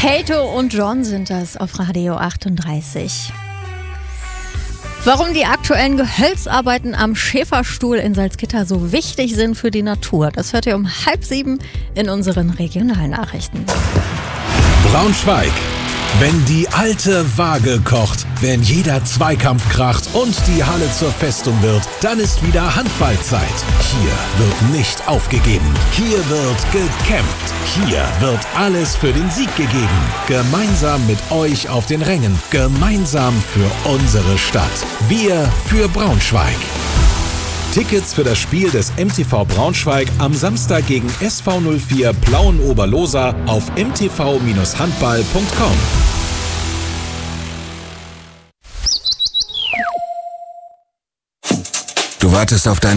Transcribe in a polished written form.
Kato und John sind das auf Radio 38. Warum die aktuellen Gehölzarbeiten am Schäferstuhl in Salzgitter so wichtig sind für die Natur, das hört ihr um 6:30 in unseren Regionalnachrichten. Braunschweig. Wenn die alte Waage kocht, wenn jeder Zweikampf kracht und die Halle zur Festung wird, dann ist wieder Handballzeit. Hier wird nicht aufgegeben. Hier wird gekämpft. Hier wird alles für den Sieg gegeben. Gemeinsam mit euch auf den Rängen. Gemeinsam für unsere Stadt. Wir für Braunschweig. Tickets für das Spiel des MTV Braunschweig am Samstag gegen SV 04 Plauen-Oberlosa auf mtv-handball.com. Du wartest auf dein